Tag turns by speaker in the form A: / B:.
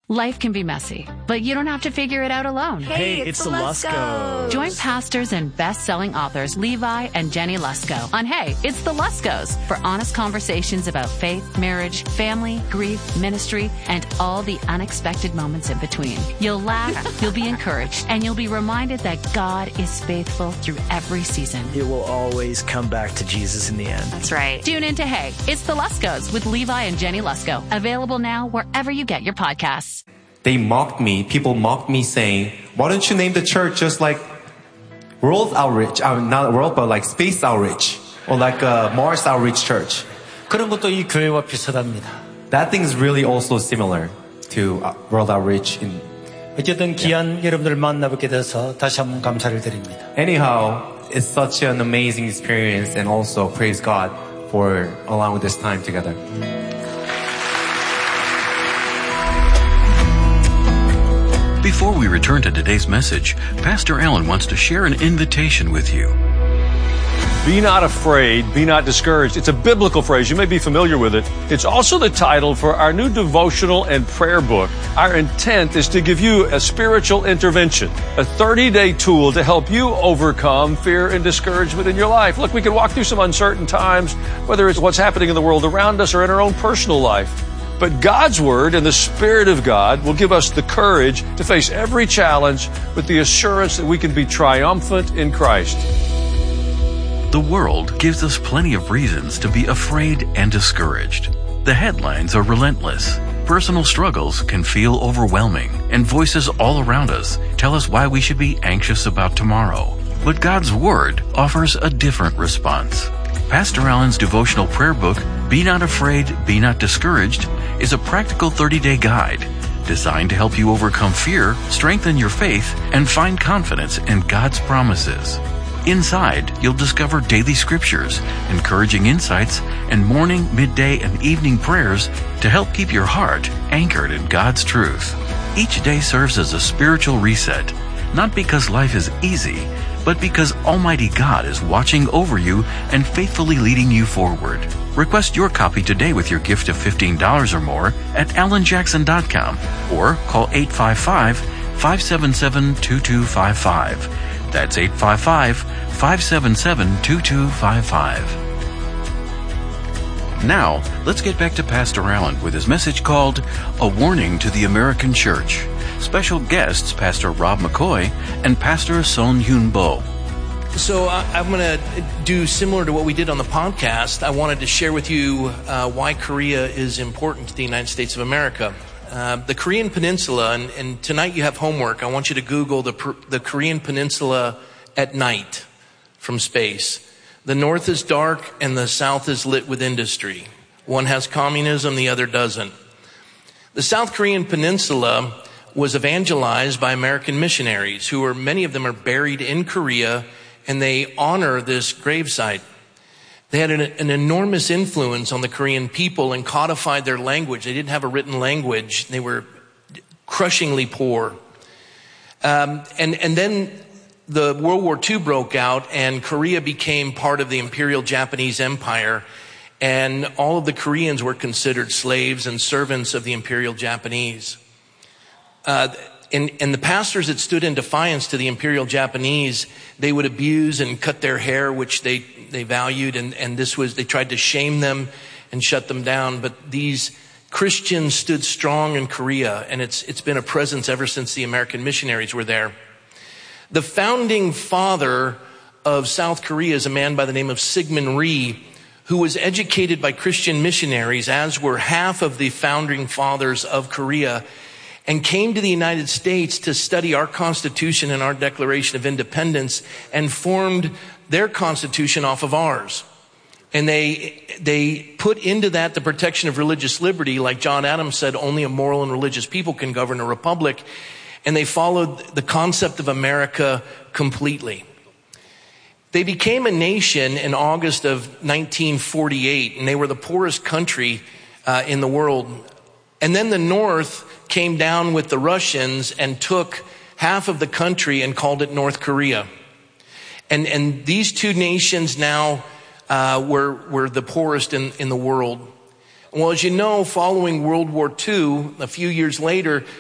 A: Life can be messy, but you don't have to figure it out alone.
B: Hey, it's the Luskos.
A: Join pastors and best-selling authors Levi and Jenny Lusko on Hey, It's the Luskos for honest conversations about faith, marriage, family, grief, ministry, and all the unexpected moments in between. You'll laugh, you'll be encouraged, and you'll be reminded that God is faithful through every season.
B: It will always come back to Jesus in the end.
A: That's right. Tune in to Hey, It's the Luskos with Levi and Jenny Lusko. Available now wherever you get your podcasts.
C: They mocked me. People mocked me saying, why don't you name the church just like World Outreach? Not World, but like Space Outreach. Or like Mars Outreach Church.
D: 그런 것도 이 교회와 비슷합니다.
C: That thing is really also similar to World Outreach.
D: 어쨌든 귀한 여러분들 만나뵙게 돼서 다시 한번 감사를 드립니다.
C: Anyhow, it's such an amazing experience and also praise God for allowing this time together.
E: Before we return to today's message, Pastor Allen wants to share an invitation with you.
F: Be not afraid, be not discouraged. It's a biblical phrase. You may be familiar with it. It's also the title for our new devotional and prayer book. Our intent is to give you a spiritual intervention, a 30-day tool to help you overcome fear and discouragement in your life. Look, we can walk through some uncertain times, whether it's what's happening in the world around us or in our own personal life. But God's Word and the Spirit of God will give us the courage to face every challenge with the assurance that we can be triumphant in Christ.
E: The world gives us plenty of reasons to be afraid and discouraged. The headlines are relentless. Personal struggles can feel overwhelming, and voices all around us tell us why we should be anxious about tomorrow. But God's Word offers a different response. Pastor Allen's devotional prayer book, Be Not Afraid, Be Not Discouraged, is a practical 30-day guide designed to help you overcome fear, strengthen your faith, and find confidence in God's promises. Inside, you'll discover daily scriptures, encouraging insights, and morning, midday, and evening prayers to help keep your heart anchored in God's truth. Each day serves as a spiritual reset, not because life is easy, but because Almighty God is watching over you and faithfully leading you forward. Request your copy today with your gift of $15 or more at allenjackson.com or call 855-577-2255. That's 855-577-2255. Now, let's get back to Pastor Allen with his message called A Warning to the American Church. Special guests, Pastor Rob McCoy and Pastor Son Hyun Bo.
G: So I'm going to do similar to what we did on the podcast. I wanted to share with you why Korea is important to the United States of America. The Korean Peninsula, and tonight you have homework. I want you to Google the Korean Peninsula at night from space. The north is dark and the south is lit with industry. One has communism, the other doesn't. The South Korean Peninsula was evangelized by American missionaries who are, many of them are buried in Korea, and they honor this gravesite. They had an enormous influence on the Korean people and codified their language. They didn't have a written language. They were crushingly poor. And then the World War II broke out and Korea became part of the Imperial Japanese Empire. And all of the Koreans were considered slaves and servants of the Imperial Japanese. And the pastors that stood in defiance to the Imperial Japanese, they would abuse and cut their hair, which they valued. And they tried to shame them and shut them down. But these Christians stood strong in Korea, and it's been a presence ever since the American missionaries were there. The founding father of South Korea is a man by the name of Syngman Rhee, who was educated by Christian missionaries, as were half of the founding fathers of Korea, and came to the United States to study our Constitution and our Declaration of Independence and formed their Constitution off of ours. And they put into that the protection of religious liberty. Like John Adams said, only a moral and religious people can govern a republic. And they followed the concept of America completely. They became a nation in August of 1948, and they were the poorest country in the world. And then the North came down with the Russians and took half of the country and called it North Korea. And these two nations now were the poorest in the world. Well, as you know, following World War II, a few years later,